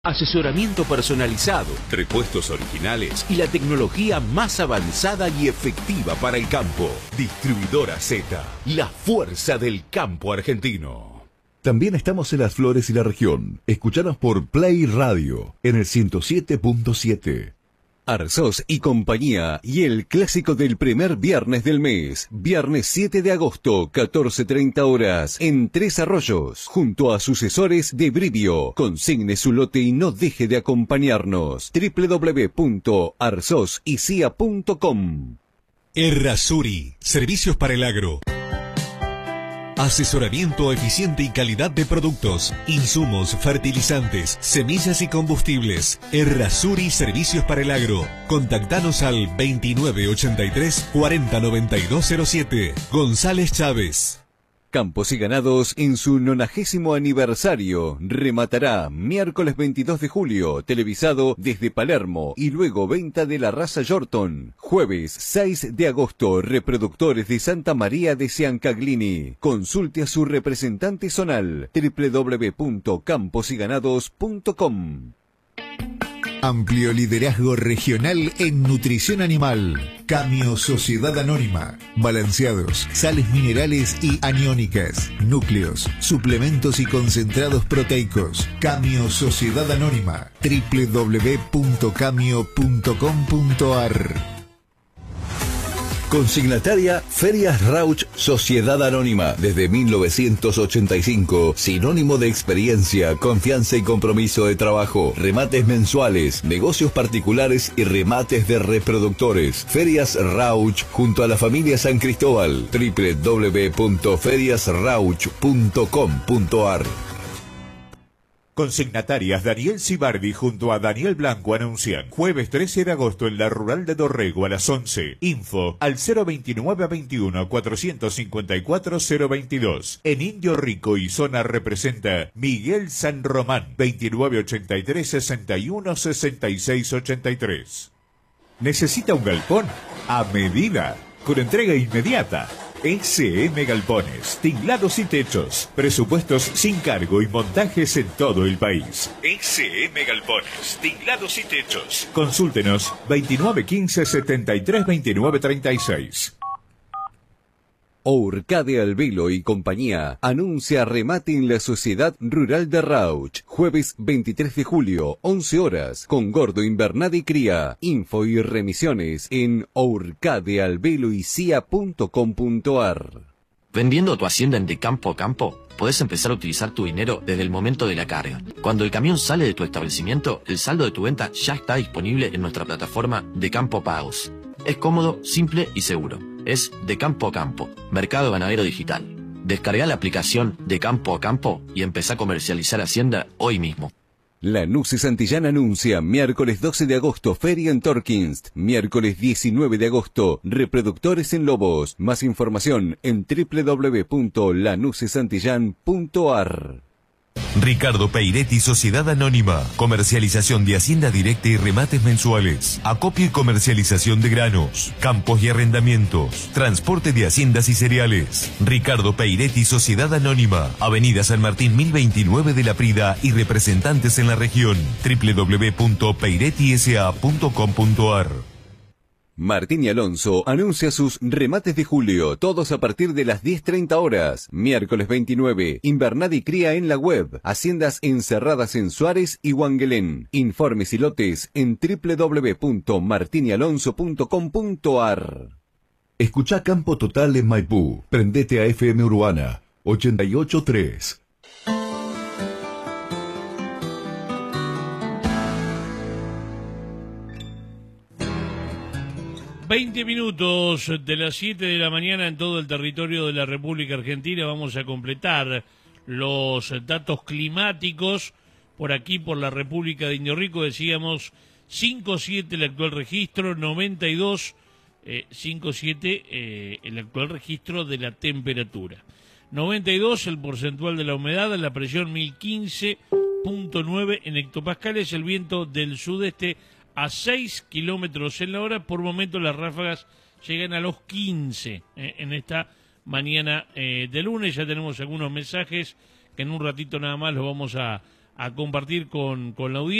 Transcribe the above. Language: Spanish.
Asesoramiento personalizado, repuestos originales y la tecnología más avanzada y efectiva para el campo. Distribuidora Z, la fuerza del campo argentino. También estamos en Las Flores y la región. Escuchanos por Play Radio en el 107.7. Arzós y compañía y el clásico del primer viernes del mes, viernes 7 de agosto, 14:30 horas, en Tres Arroyos, junto a sucesores de Brivio. Consigne su lote y no deje de acompañarnos. www.arzosisia.com. Errázuri, servicios para el agro. Asesoramiento eficiente y calidad de productos, insumos, fertilizantes, semillas y combustibles. Errázuri Servicios para el Agro. Contactanos al 2983 409207. González Chávez. Campos y Ganados en su 90º aniversario rematará miércoles 22 de julio, televisado desde Palermo y luego venta de la raza Yorkton. Jueves 6 de agosto, reproductores de Santa María de Ciancaglini. Consulte a su representante zonal www.camposyganados.com. Amplio liderazgo regional en nutrición animal. Camio Sociedad Anónima. Balanceados, sales minerales y aniónicas, núcleos, suplementos y concentrados proteicos. Camio Sociedad Anónima. www.camio.com.ar. Consignataria Ferias Rauch Sociedad Anónima. Desde 1985, sinónimo de experiencia, confianza y compromiso de trabajo. Remates mensuales, negocios particulares y remates de reproductores. Ferias Rauch junto a la familia San Cristóbal. www.feriasrauch.com.ar. Consignatarias Daniel Cibardi junto a Daniel Blanco anuncian jueves 13 de agosto en la Rural de Dorrego a las 11. Info al 029 21 454 022. En Indio Rico y zona representa Miguel San Román 2983 61 66 83. ¿Necesita un galpón? A medida, con entrega inmediata. SM Galpones, tinglados y techos, presupuestos sin cargo y montajes en todo el país. SM Galpones, tinglados y techos. Consúltenos 2915 73 29 36. Ourcade Albelo y compañía anuncia remate en la Sociedad Rural de Rauch. Jueves 23 de julio, 11 horas, con Gordo Invernada y Cría. Info y remisiones en ourcadealbeloycia.com.ar. Vendiendo tu hacienda en De Campo a Campo, podés empezar a utilizar tu dinero desde el momento de la carga. Cuando el camión sale de tu establecimiento, el saldo de tu venta ya está disponible en nuestra plataforma De Campo Pagos. Es cómodo, simple y seguro. Es De Campo a Campo, Mercado Ganadero Digital. Descarga la aplicación De Campo a Campo y empezá a comercializar Hacienda hoy mismo. Lanús Santillán anuncia miércoles 12 de agosto Feria en Torkins, miércoles 19 de agosto Reproductores en Lobos. Más información en www.lanusesantillán.ar. Ricardo Peiretti Sociedad Anónima. Comercialización de hacienda directa y remates mensuales. Acopio y comercialización de granos, campos y arrendamientos. Transporte de haciendas y cereales. Ricardo Peiretti Sociedad Anónima. Avenida San Martín 1029 de La Prida y representantes en la región. www.peirettisa.com.ar. Martín y Alonso anuncia sus remates de julio, todos a partir de las 10:30 horas. Miércoles 29, Invernada y Cría en la web. Haciendas encerradas en Suárez y Huanguelén. Informes y lotes en www.martinyalonso.com.ar. Escuchá Campo Total en Maipú. Prendete a FM Urbana 88.3. 20 minutos de las 7 de la mañana en todo el territorio de la República Argentina. Vamos a completar los datos climáticos por aquí, por la República de Indio Rico. Decíamos 5,7 el actual registro, 92, 5,7 el actual registro de la temperatura. 92 el porcentual de la humedad, la presión 1015.9 en hectopascales, el viento del sudeste a 6 kilómetros en la hora. Por momento las ráfagas llegan a los 15 en esta mañana de lunes. Ya tenemos algunos mensajes que en un ratito nada más los vamos a a compartir con la audiencia.